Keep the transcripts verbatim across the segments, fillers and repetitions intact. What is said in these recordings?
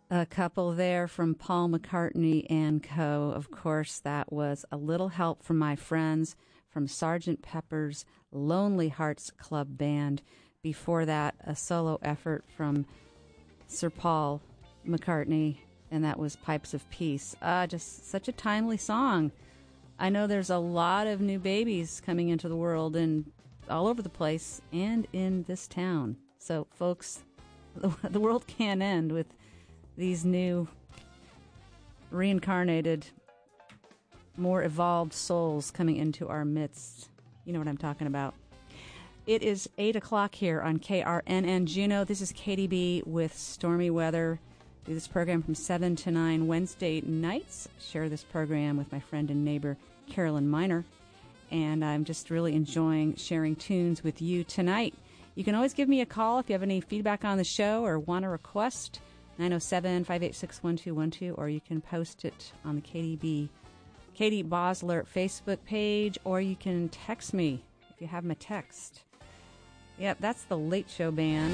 A couple there from Paul McCartney and Co. Of course, that was A Little Help from My Friends from Sergeant Pepper's Lonely Hearts Club Band. Before that, a solo effort from Sir Paul McCartney, and that was Pipes of Peace. Uh, just such a timely song. I know there's a lot of new babies coming into the world and all over the place and in this town. So, folks, the, the world can't end with these new reincarnated, more evolved souls coming into our midst. You know what I'm talking about. It is eight o'clock here on K R N N Juneau. This is K D B with stormy weather. Do this program from seven to nine Wednesday nights. Share this program with my friend and neighbor, Carolyn Miner. And I'm just really enjoying sharing tunes with you tonight. You can always give me a call if you have any feedback on the show or want a request. nine oh seven, five eight six, one two one two, or you can post it on the K D B, Katie Bosler Facebook page, or you can text me if you have my text. Yep, that's the Late Show Band,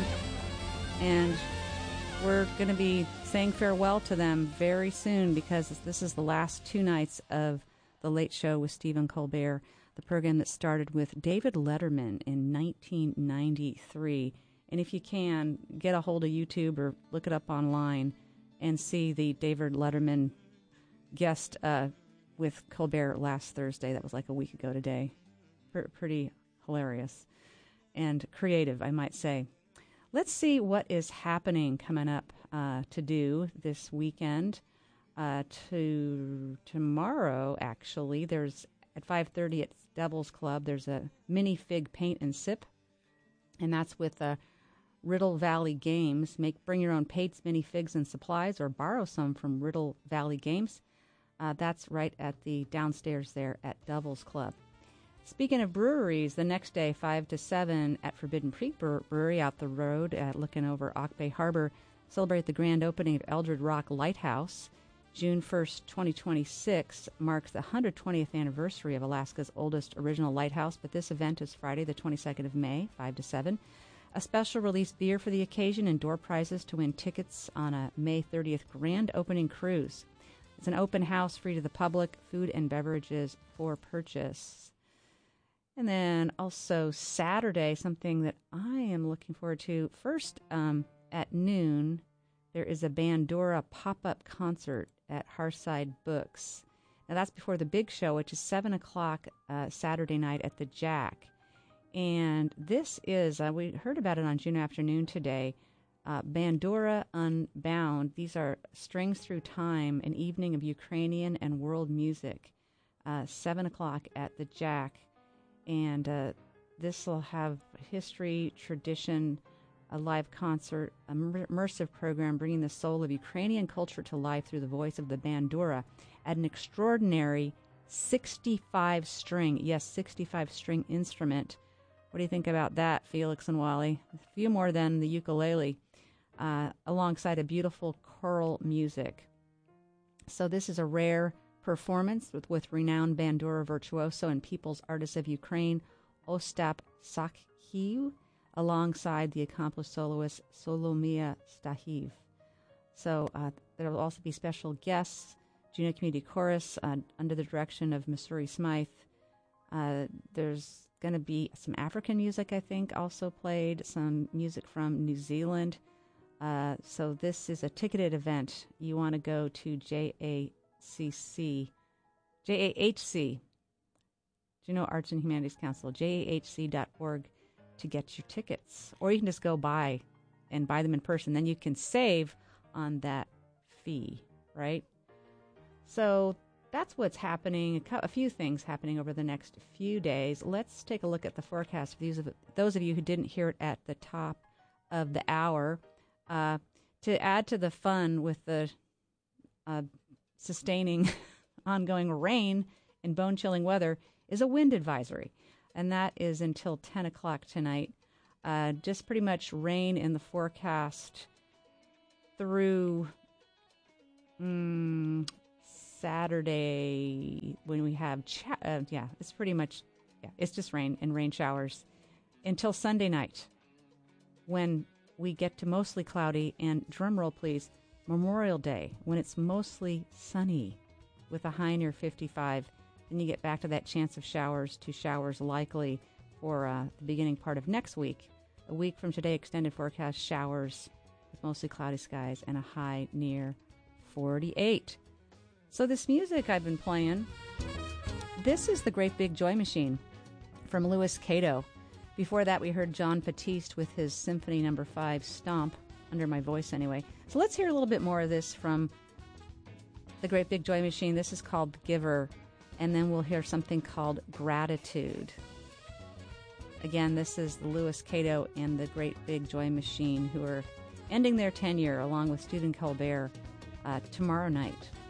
and we're going to be saying farewell to them very soon because this is the last two nights of The Late Show with Stephen Colbert, the program that started with David Letterman in nineteen ninety-three. And if you can, get a hold of YouTube or look it up online and see the David Letterman guest uh, with Colbert last Thursday. That was like a week ago today. P- pretty hilarious and creative, I might say. Let's see what is happening coming up uh, to do this weekend. Uh, to tomorrow, actually, there's at five thirty at Devil's Club, there's a mini fig paint and sip. And that's with uh, Riddle Valley Games. Make bring your own paints, mini figs, and supplies, or borrow some from Riddle Valley Games. Uh, that's right at the downstairs there at Devil's Club. Speaking of breweries, the next day, five to seven at Forbidden Creek Brewery out the road, at looking over Auk Bay Harbor, celebrate the grand opening of Eldred Rock Lighthouse. June first, twenty twenty-six marks the one hundred twentieth anniversary of Alaska's oldest original lighthouse, but this event is Friday, the twenty-second of May, five to seven. A special release beer for the occasion and door prizes to win tickets on a May thirtieth grand opening cruise. It's an open house free to the public, food and beverages for purchase. And then also Saturday, something that I am looking forward to. First, um, at noon, there is a Bandura pop-up concert at Harside Books. Now, that's before the big show, which is seven o'clock uh, Saturday night at the Jack. And this is, uh, we heard about it on June afternoon today, uh, Bandura Unbound. These are Strings Through Time, an evening of Ukrainian and world music, uh, seven o'clock at the Jack. And uh, this will have history, tradition, a live concert, a immersive program bringing the soul of Ukrainian culture to life through the voice of the Bandura at an extraordinary sixty-five string, yes, sixty-five string instrument. What do you think about that, Felix and Wally? A few more than the ukulele, uh, alongside a beautiful choral music. So this is a rare performance with, with renowned Bandura virtuoso and people's artist of Ukraine, Ostap Sakhiv, alongside the accomplished soloist Solomia Stahiv. So uh, there will also be special guests, Juneau Community Chorus uh, under the direction of Missouri Smythe. Uh, there's going to be some African music, I think, also played, some music from New Zealand. Uh, so this is a ticketed event. You want to go to J A C C, J A H C, Juneau Arts and Humanities Council, J A H C dot org to get your tickets. Or you can just go buy and buy them in person. Then you can save on that fee, right? So that's what's happening, a few things happening over the next few days. Let's take a look at the forecast for these of, those of you who didn't hear it at the top of the hour. Uh, to add to the fun with the uh, sustaining ongoing rain and bone-chilling weather is a wind advisory, and that is until ten o'clock tonight. Uh, just pretty much rain in the forecast through mm, Saturday when we have, cha- uh, yeah, it's pretty much, yeah, it's just rain and rain showers until Sunday night when we get to mostly cloudy and, drum roll please, Memorial Day, when it's mostly sunny with a high near fifty-five. Then you get back to that chance of showers to showers likely for uh, the beginning part of next week. A week from today, extended forecast showers with mostly cloudy skies and a high near forty-eight. So this music I've been playing, this is the Great Big Joy Machine from Louis Cato. Before that, we heard John Batiste with his Symphony Number Five, Stomp, under my voice anyway. So let's hear a little bit more of this from the Great Big Joy Machine. This is called Giver, and then we'll hear something called Gratitude. Again, this is Louis Cato and the Great Big Joy Machine, who are ending their tenure along with Stephen Colbert uh, tomorrow night.